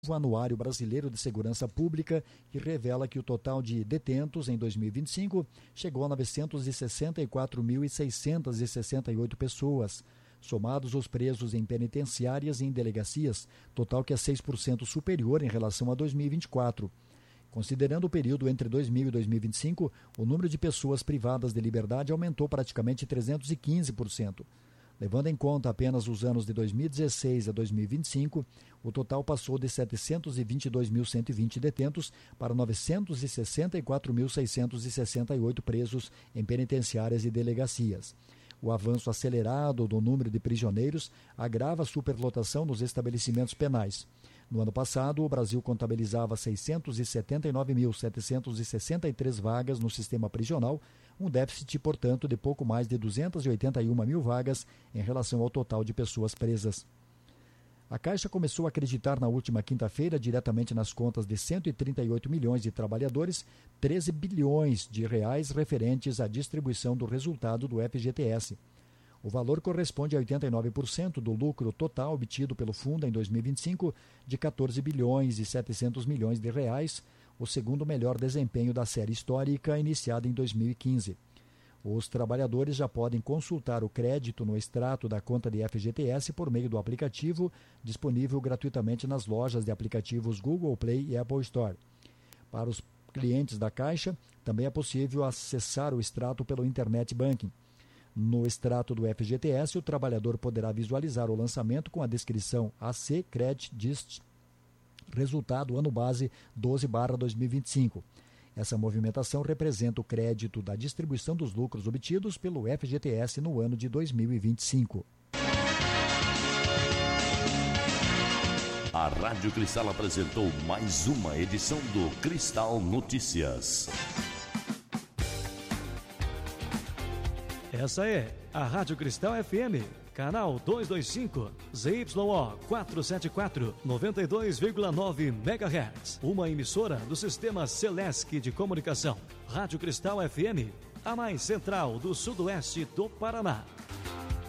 O Anuário Brasileiro de Segurança Pública, que revela que o total de detentos em 2025 chegou a 964.668 pessoas, somados os presos em penitenciárias e em delegacias, total que é 6% superior em relação a 2024. Considerando o período entre 2000 e 2025, o número de pessoas privadas de liberdade aumentou praticamente 315%. Levando em conta apenas os anos de 2016 a 2025, o total passou de 722.120 detentos para 964.668 presos em penitenciárias e delegacias. O avanço acelerado do número de prisioneiros agrava a superlotação nos estabelecimentos penais. No ano passado, o Brasil contabilizava 679.763 vagas no sistema prisional, um déficit, portanto, de pouco mais de 281 mil vagas em relação ao total de pessoas presas. A Caixa começou a acreditar na última quinta-feira, diretamente nas contas de 138 milhões de trabalhadores, 13 bilhões de reais referentes à distribuição do resultado do FGTS. O valor corresponde a 89% do lucro total obtido pelo fundo em 2025, de 14 bilhões e 700 milhões de reais, o segundo melhor desempenho da série histórica iniciada em 2015. Os trabalhadores já podem consultar o crédito no extrato da conta de FGTS por meio do aplicativo, disponível gratuitamente nas lojas de aplicativos Google Play e Apple Store. Para os clientes da Caixa, também é possível acessar o extrato pelo Internet Banking. No extrato do FGTS, o trabalhador poderá visualizar o lançamento com a descrição AC Credit Dist, resultado ano base 12/2025. Essa movimentação representa o crédito da distribuição dos lucros obtidos pelo FGTS no ano de 2025. A Rádio Cristal apresentou mais uma edição do Cristal Notícias. Essa é a Rádio Cristal FM, canal 225, ZYO 474, 92,9 MHz. Uma emissora do Sistema Celesc de Comunicação. Rádio Cristal FM, a mais central do sudoeste do Paraná.